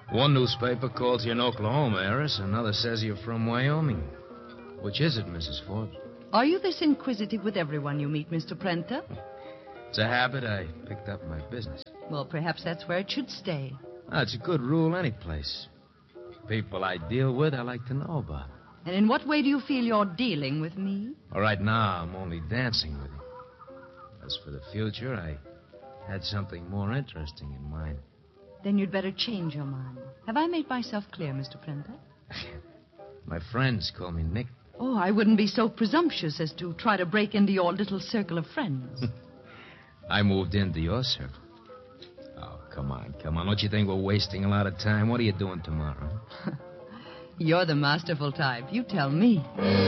One newspaper calls you an Oklahoma heiress, another says you're from Wyoming. Which is it, Mrs. Forbes? Are you this inquisitive with everyone you meet, Mr. Prenter? It's a habit I picked up in my business. Well, perhaps that's where it should stay. It's a good rule any place. People I deal with, I like to know about. And in what way do you feel you're dealing with me? All right, now I'm only dancing with you. As for the future, I had something more interesting in mind. Then you'd better change your mind. Have I made myself clear, Mr. Prenter? My friends call me Nick. Oh, I wouldn't be so presumptuous as to try to break into your little circle of friends. I moved into your circle. Oh, come on. Don't you think we're wasting a lot of time? What are you doing tomorrow? You're the masterful type. You tell me.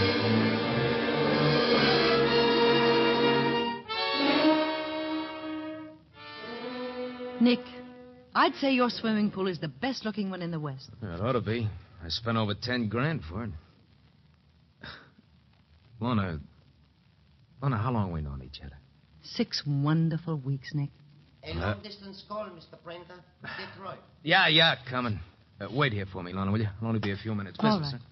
Nick, I'd say your swimming pool is the best-looking one in the West. It ought to be. I spent over $10,000 for it. Lorna, how long have we known each other? 6 wonderful weeks, Nick. A long-distance call, Mr. Prenter. Detroit. Yeah, coming. Wait here for me, Lorna, will you? It'll only be a few minutes. All right.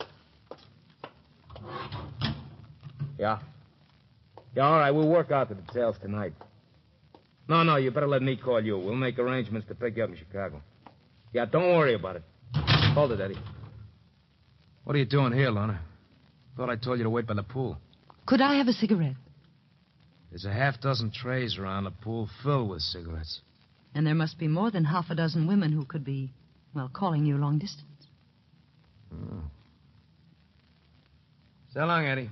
Huh? Yeah, all right, we'll work out the details tonight. No, you better let me call you. We'll make arrangements to pick you up in Chicago. Yeah, don't worry about it. Hold it, Eddie. What are you doing here, Lorna? Thought I told you to wait by the pool. Could I have a cigarette? There's a half-dozen trays around the pool filled with cigarettes. And there must be more than half a dozen women who could be, calling you long distance. Oh. So long, Eddie.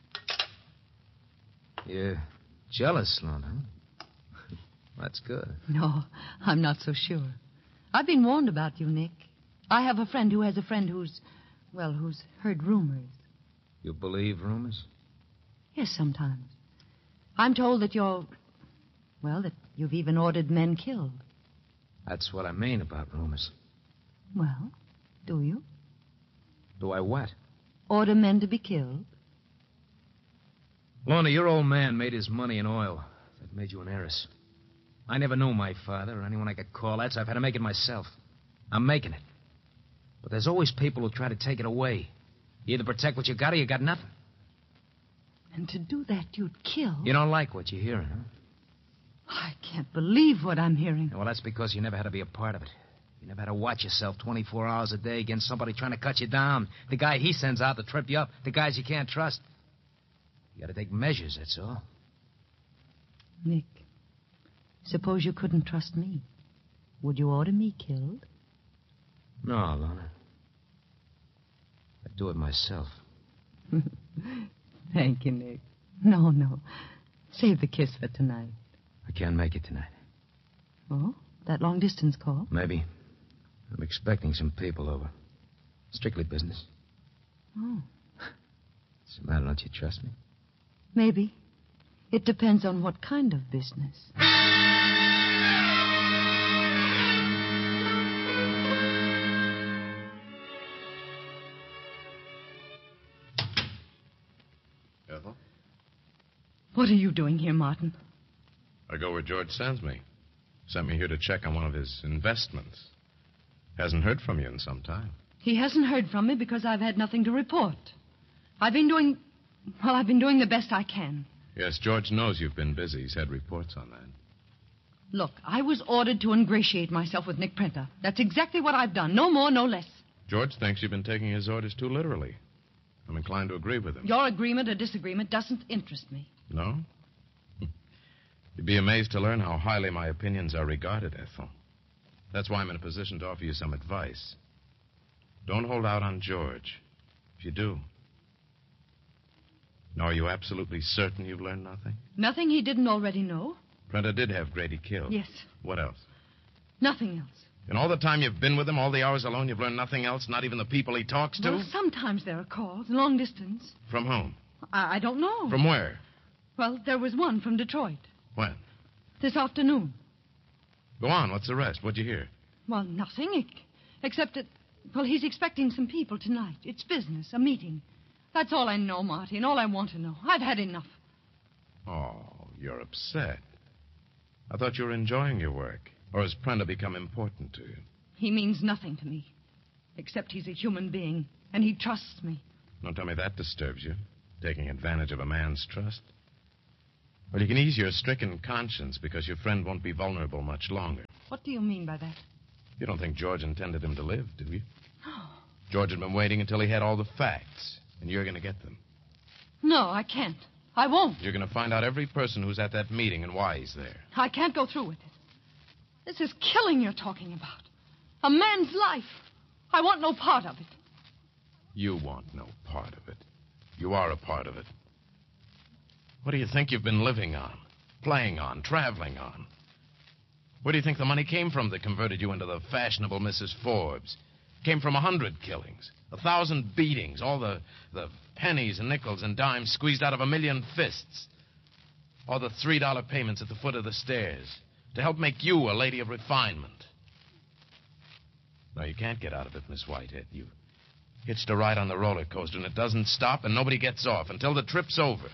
You're jealous, Lorna, huh? That's good. No, I'm not so sure. I've been warned about you, Nick. I have a friend who has a friend who's heard rumors. You believe rumors? Yes, sometimes. I'm told that that you've even ordered men killed. That's what I mean about rumors. Well, do you? Do I what? Order men to be killed? Lorna, your old man made his money in oil. That made you an heiress. I never knew my father or anyone I could call that, so I've had to make it myself. I'm making it. But there's always people who try to take it away. You either protect what you got or you got nothing. And to do that, you'd kill? You don't like what you're hearing, huh? I can't believe what I'm hearing. Well, that's because you never had to be a part of it. You never had to watch yourself 24 hours a day against somebody trying to cut you down. The guy he sends out to trip you up. The guys you can't trust. You got to take measures, that's all. Nick, suppose you couldn't trust me. Would you order me killed? No, Lorna. I'd do it myself. Thank you, Nick. No. Save the kiss for tonight. I can't make it tonight. Oh? That long-distance call? Maybe. I'm expecting some people over. Strictly business. Oh. What's the matter? Don't you trust me? Maybe. It depends on what kind of business. Ethel? What are you doing here, Martin? I go where George sends me. Sent me here to check on one of his investments. Hasn't heard from you in some time. He hasn't heard from me because I've had nothing to report. I've been doing the best I can. Yes, George knows you've been busy. He's had reports on that. Look, I was ordered to ingratiate myself with Nick Prenter. That's exactly what I've done. No more, no less. George thinks you've been taking his orders too literally. I'm inclined to agree with him. Your agreement or disagreement doesn't interest me. No? You'd be amazed to learn how highly my opinions are regarded, Ethel. That's why I'm in a position to offer you some advice. Don't hold out on George. If you do. Now, are you absolutely certain you've learned nothing? Nothing he didn't already know? Prenter did have Grady killed. Yes. What else? Nothing else. In all the time you've been with him, all the hours alone, you've learned nothing else? Not even the people he talks to? Well, sometimes there are calls, long distance. From whom? I don't know. From where? Well, there was one from Detroit. When? This afternoon. Go on. What's the rest? What'd you hear? Well, nothing, except that, he's expecting some people tonight. It's business, a meeting. That's all I know, Marty, and all I want to know. I've had enough. Oh, you're upset. I thought you were enjoying your work. Or has Prenter become important to you? He means nothing to me, except he's a human being, and he trusts me. Don't tell me that disturbs you, taking advantage of a man's trust. Well, you can ease your stricken conscience because your friend won't be vulnerable much longer. What do you mean by that? You don't think George intended him to live, do you? George had been waiting until he had all the facts, and you're going to get them. No, I can't. I won't. You're going to find out every person who's at that meeting and why he's there. I can't go through with it. This is killing you're talking about. A man's life. I want no part of it. You want no part of it. You are a part of it. What do you think you've been living on, playing on, traveling on? Where do you think the money came from that converted you into the fashionable Mrs. Forbes? Came from 100 killings, 1,000 beatings, all the pennies and nickels and dimes squeezed out of 1,000,000 fists. All the $3 payments at the foot of the stairs to help make you a lady of refinement. No, you can't get out of it, Miss Whitehead. You hitched a ride on the roller coaster, and it doesn't stop, and nobody gets off until the trip's over.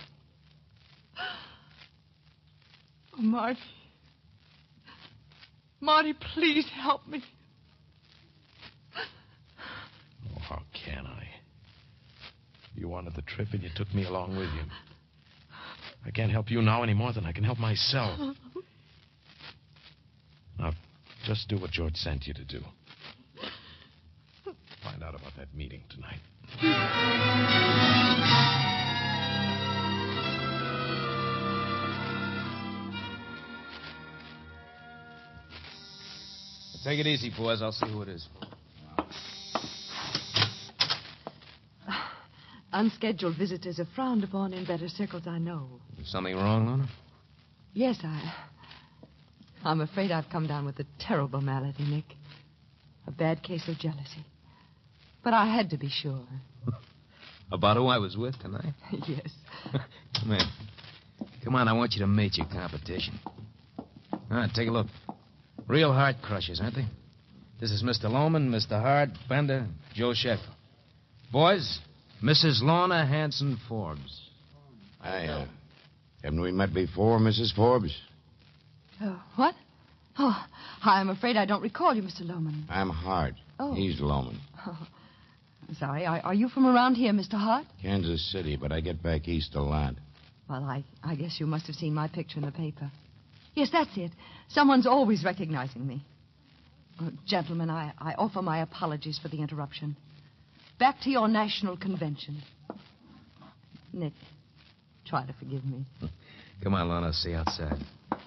Oh, Marty. Marty, please help me. Oh, how can I? You wanted the trip, and you took me along with you. I can't help you now any more than I can help myself. Now, just do what George sent you to do. Find out about that meeting tonight. Take it easy, boys. I'll see who it is. Unscheduled visitors are frowned upon in better circles, I know. Is something wrong, Lorna? Yes, I'm afraid I've come down with a terrible malady, Nick. A bad case of jealousy. But I had to be sure. About who I was with tonight? Yes. Come in. Come on, I want you to meet your competition. All right, take a look. Real heart crushers, aren't they? This is Mr. Lohman, Mr. Hart, Bender, Joe Sheffer. Boys, Mrs. Lorna Hanson Forbes. Haven't we met before, Mrs. Forbes? What? Oh, I'm afraid I don't recall you, Mr. Lohman. I'm Hart. Oh. He's Lohman. Oh, sorry. Are you from around here, Mr. Hart? Kansas City, but I get back east a lot. Well, I guess you must have seen my picture in the paper. Yes, that's it. Someone's always recognizing me. Gentlemen, I offer my apologies for the interruption. Back to your national convention. Nick, try to forgive me. Come on, Lorna, see you outside.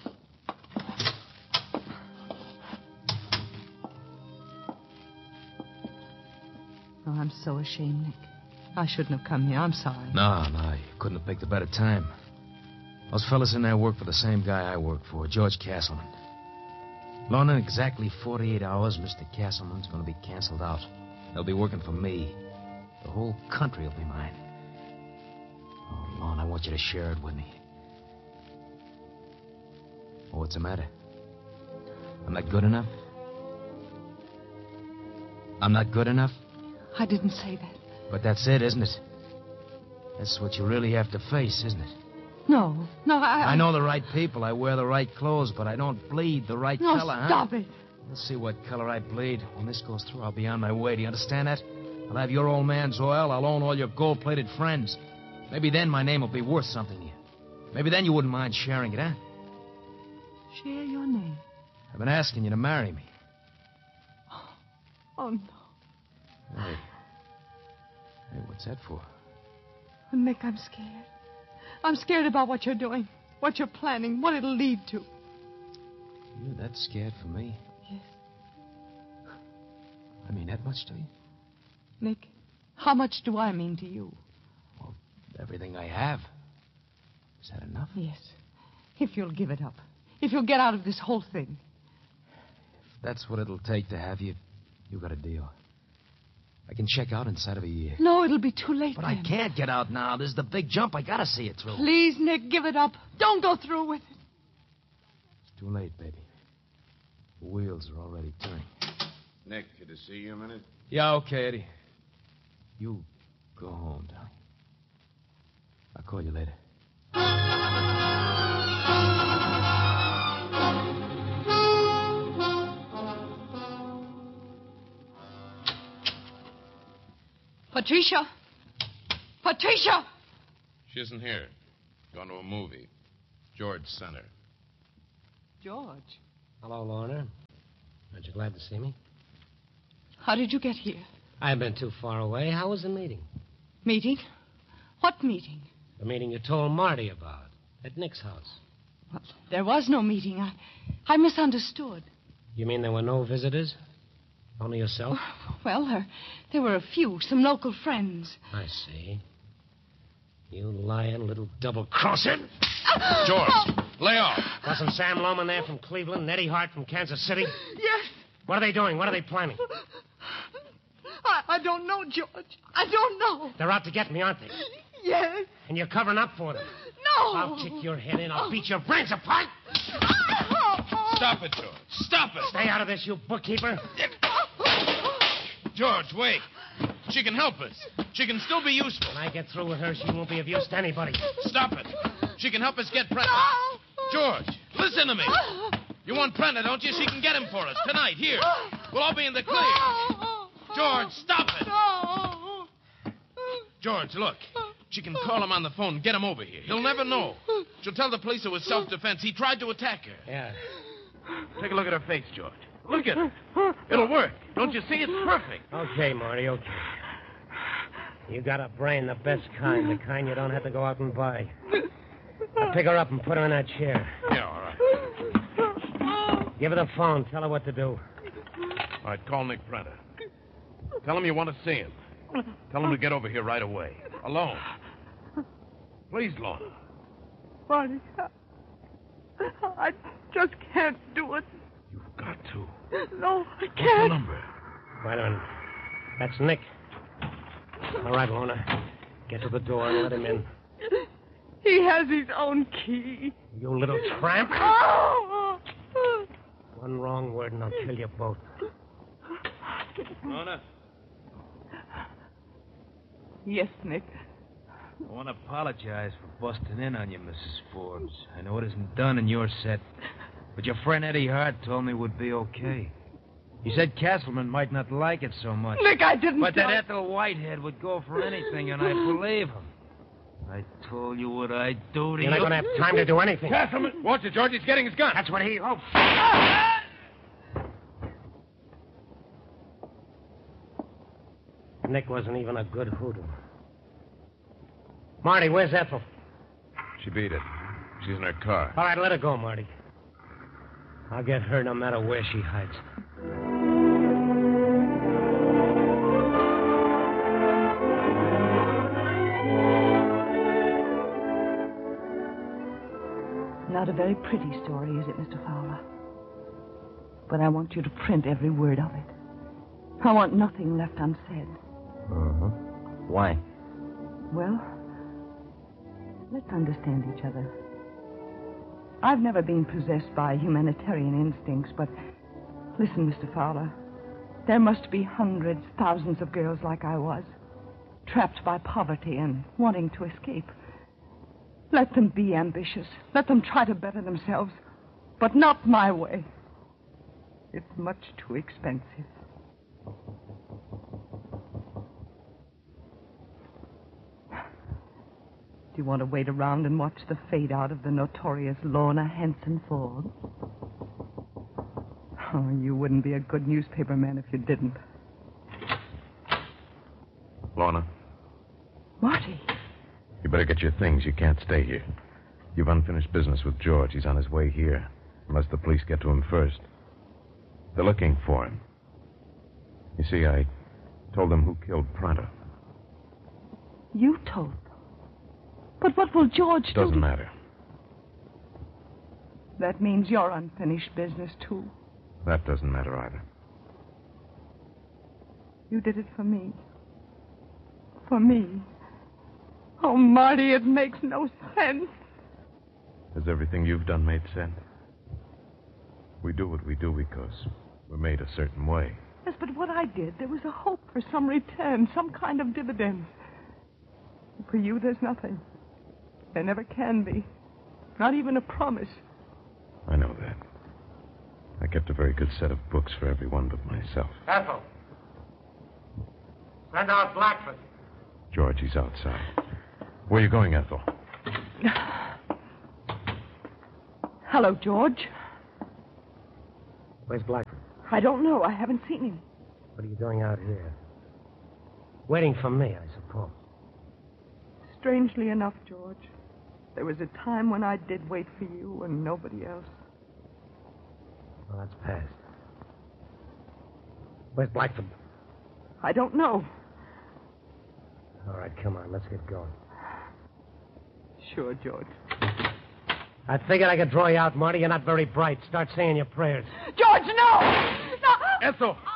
Oh, I'm so ashamed, Nick. I shouldn't have come here. I'm sorry. No, you couldn't have picked a better time. Those fellas in there work for the same guy I work for, George Castleman. Lorna, in exactly 48 hours, Mr. Castleman's going to be canceled out. They'll be working for me. The whole country will be mine. Oh, Lorna, I want you to share it with me. Oh, what's the matter? I'm not good enough? I'm not good enough? I didn't say that. But that's it, isn't it? That's what you really have to face, isn't it? No, I know the right people. I wear the right clothes, but I don't bleed the right No, color, stop it. We'll see what color I bleed. When this goes through, I'll be on my way. Do you understand that? I'll have your old man's oil. I'll own all your gold-plated friends. Maybe then my name will be worth something to you. Maybe then you wouldn't mind sharing it, huh? Share your name. I've been asking you to marry me. Oh, no. Hey, what's that for? Nick, I'm scared. I'm scared about what you're doing, what you're planning, what it'll lead to. You're that scared for me? Yes. I mean that much to you? Nick, how much do I mean to you? Well, everything I have. Is that enough? Yes. If you'll give it up. If you'll get out of this whole thing. If that's what it'll take to have you, you got a deal. I can check out inside of a year. No, it'll be too late. But then. I can't get out now. This is the big jump. I gotta see it through. Please, Nick, give it up. Don't go through with it. It's too late, baby. The wheels are already turning. Nick, could I see you a minute? Yeah, okay, Eddie. You go home, darling. I'll call you later. Patricia! Patricia! She isn't here. Gone to a movie. George sent her. George, Hello, Lorna. Aren't you glad to see me? how did you get here? I've been too far away. How was the meeting? Meeting? What meeting? The meeting you told Marty about at Nick's house. Well, there was no meeting. I misunderstood. You mean there were no visitors? Only yourself? Well, there were a few, some local friends. I see. You lying little double-crosser. George, lay off. Wasn't Sam Loman there from Cleveland and Eddie Hart from Kansas City? Yes. What are they doing? What are they planning? I don't know, George. I don't know. They're out to get me, aren't they? Yes. And you're covering up for them. No. I'll kick your head in. I'll beat your brains apart. Stop it, George. Stop it. Stay out of this, you bookkeeper. George, wait. She can help us. She can still be useful. When I get through with her, she won't be of use to anybody. Stop it. She can help us get Prenter. George, listen to me. You want Prenter, don't you? She can get him for us tonight, here. We'll all be in the clear. George, stop it. George, look. She can call him on the phone and get him over here. He'll never know. She'll tell the police it was self-defense. He tried to attack her. Yeah. Take a look at her face, George. Look at it. It'll work. Don't you see? It's perfect. Okay, Marty, okay. You got a brain, the best kind, the kind you don't have to go out and buy. Now pick her up and put her in that chair. Yeah, all right. Give her the phone. Tell her what to do. All right, call Nick Prenter. Tell him you want to see him. Tell him to get over here right away. Alone. Please, Lorna. Marty, I just can't do it. You've got to. No, I What's the can't. number? Wait a minute. That's Nick. All right, Lorna. Get to the door and let him in. He has his own key. You little tramp. Oh! One wrong word and I'll kill you both. Lorna, Yes, Nick. I want to apologize for busting in on you, Mrs. Forbes. I know it isn't done in your set, but your friend Eddie Hart told me it would be okay. He said Castleman might not like it so much. Nick, I didn't. But that Ethel Whitehead would go for anything, and I believe him. I told you what I'd do to You're not going to have time to do anything. Castleman! Watch it, George. He's getting his gun. That's what he hopes. Nick wasn't even a good hoodoo. Marty, where's Ethel? She beat it. She's in her car. All right, let her go, Marty. I'll get her no matter where she hides. Not a very pretty story, is it, Mr. Fowler? But I want you to print every word of it. I want nothing left unsaid. Uh-huh. Why? Well, let's understand each other. I've never been possessed by humanitarian instincts, but listen, Mr. Fowler. There must be hundreds, thousands of girls like I was, trapped by poverty and wanting to escape. Let them be ambitious. Let them try to better themselves, but not my way. It's much too expensive. Do you want to wait around and watch the fade out of the notorious Lorna Henson Forbes? Oh, you wouldn't be a good newspaperman if you didn't. Lorna, Marty. you better get your things. You can't stay here. You've unfinished business with George. He's on his way here. Unless the police get to him first. They're looking for him. You see, I told them who killed Prenter. You told them. But what will George do? Doesn't matter. That means your unfinished business, too. That doesn't matter either. You did it for me. For me. Oh, Marty, it makes no sense. Has everything you've done made sense? We do what we do because we're made a certain way. Yes, but what I did, there was a hope for some return, some kind of dividend. For you, there's nothing. There never can be. Not even a promise. I know that. I kept a very good set of books for everyone but myself. Ethel. Send out Blackford. George, he's outside. Where are you going, Ethel? Hello, George. Where's Blackford? I don't know. I haven't seen him. What are you doing out here? Waiting for me, I suppose. Strangely enough, George, there was a time when I did wait for you and nobody else. Well, that's past. Where's Blackford? I don't know. All right, come on, let's get going. Sure, George. I figured I could draw you out, Marty. You're not very bright. Start saying your prayers. George, no! No! Ethel!